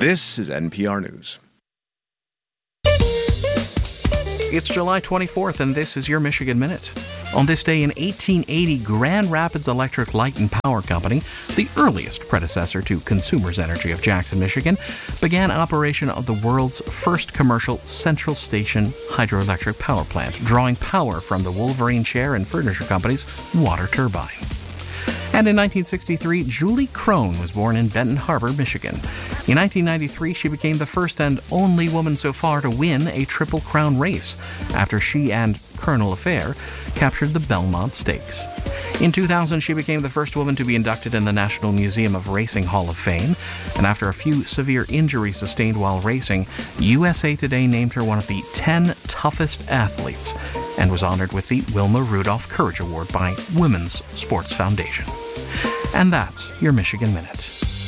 This is NPR News. It's July 24th, and this is your Michigan Minute. On this day in 1880, Grand Rapids Electric Light and Power Company, the earliest predecessor to Consumers Energy of Jackson, Michigan, began operation of the world's first commercial central station hydroelectric power plant, drawing power from the Wolverine Chair and Furniture Company's water turbine. And in 1963, Julie Crone was born in Benton Harbor, Michigan. In 1993, she became the first and only woman so far to win a Triple Crown race, after she and Colonel Affair captured the Belmont Stakes. In 2000, she became the first woman to be inducted in the National Museum of Racing Hall of Fame, and after a few severe injuries sustained while racing, USA Today named her one of the 10 toughest athletes, and was honored with the Wilma Rudolph Courage Award by Women's Sports Foundation. And that's your Michigan Minute.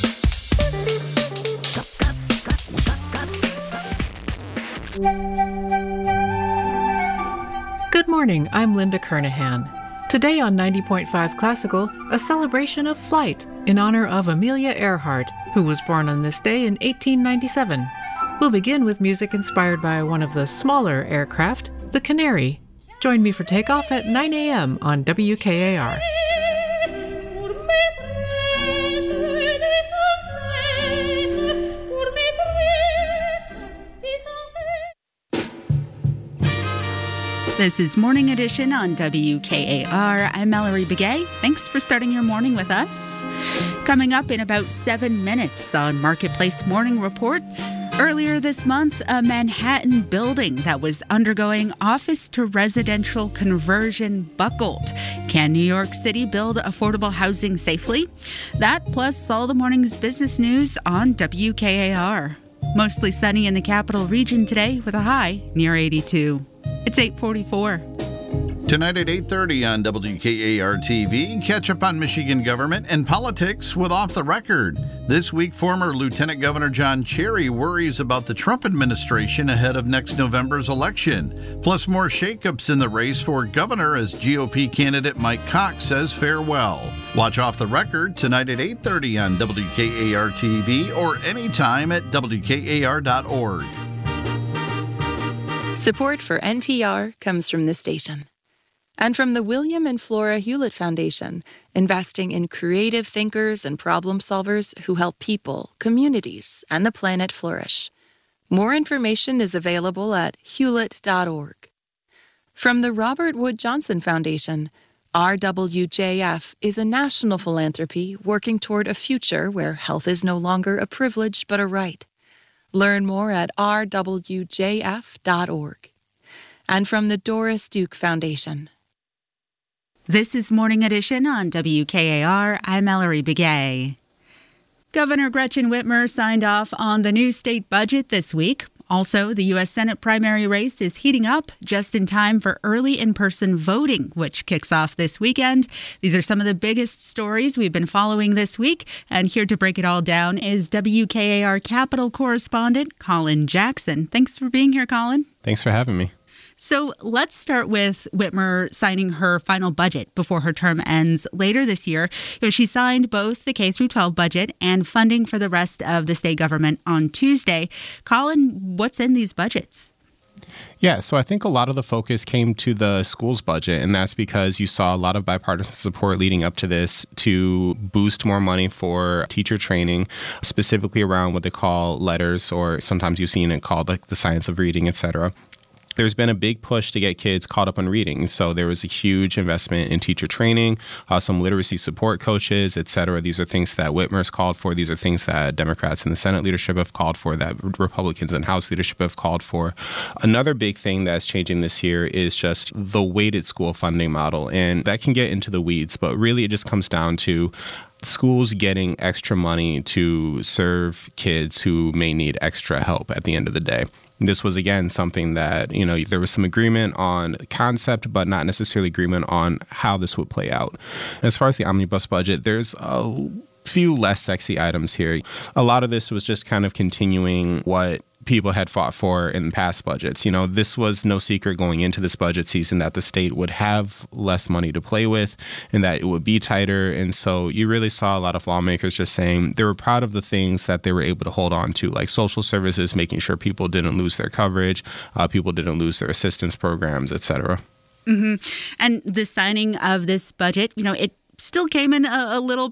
Good morning, I'm Linda Kernahan. Today on 90.5 Classical, a celebration of flight in honor of Amelia Earhart, who was born on this day in 1897. We'll begin with music inspired by one of the smaller aircraft, the Canary. Join me for takeoff at 9 a.m. on WKAR. This is Morning Edition on WKAR. I'm Mallory Begay. Thanks for starting your morning with us. Coming up in about 7 minutes on Marketplace Morning Report. Earlier this month, a Manhattan building that was undergoing office to residential conversion buckled. Can New York City build affordable housing safely? That plus all the morning's business news on WKAR. Mostly sunny in the capital region today with a high near 82. It's 8:44. Tonight at 8:30 on WKAR-TV, catch up on Michigan government and politics with Off the Record. This week, former Lieutenant Governor John Cherry worries about the Trump administration ahead of next November's election. Plus more shakeups in the race for governor as GOP candidate Mike Cox says farewell. Watch Off the Record tonight at 8:30 on WKAR-TV or anytime at WKAR.org. Support for NPR comes from this station. And from the William and Flora Hewlett Foundation, investing in creative thinkers and problem solvers who help people, communities, and the planet flourish. More information is available at hewlett.org. From the Robert Wood Johnson Foundation, RWJF is a national philanthropy working toward a future where health is no longer a privilege but a right. Learn more at rwjf.org. And from the Doris Duke Foundation. This is Morning Edition on WKAR. I'm Mallory Begay. Governor Gretchen Whitmer signed off on the new state budget this week. Also, the U.S. Senate primary race is heating up just in time for early in-person voting, which kicks off this weekend. These are some of the biggest stories we've been following this week. And here to break it all down is WKAR Capitol correspondent Colin Jackson. Thanks for being here, Colin. Thanks for having me. So let's start with Whitmer signing her final budget before her term ends later this year. She signed both the K-12 budget and funding for the rest of the state government on Tuesday. Colin, what's in these budgets? Yeah, so I think a lot of the focus came to the schools budget, and that's because you saw a lot of bipartisan support leading up to this to boost more money for teacher training, specifically around what they call letters, or sometimes you've seen it called like the science of reading, etc. There's been a big push to get kids caught up on reading. So there was a huge investment in teacher training, some literacy support coaches, et cetera. These are things that Whitmer's called for. These are things that Democrats in the Senate leadership have called for, that Republicans in House leadership have called for. Another big thing that's changing this year is just the weighted school funding model. And that can get into the weeds, but really it just comes down to schools getting extra money to serve kids who may need extra help at the end of the day. This was, again, something that, there was some agreement on concept, but not necessarily agreement on how this would play out. As far as the omnibus budget, there's a few less sexy items here. A lot of this was just kind of continuing what people had fought for in past budgets. You know, this was no secret going into this budget season that the state would have less money to play with and that it would be tighter. And so you really saw a lot of lawmakers just saying they were proud of the things that they were able to hold on to, like social services, making sure people didn't lose their coverage, people didn't lose their assistance programs, et cetera. Mm-hmm. And the signing of this budget, you know, it still came in a little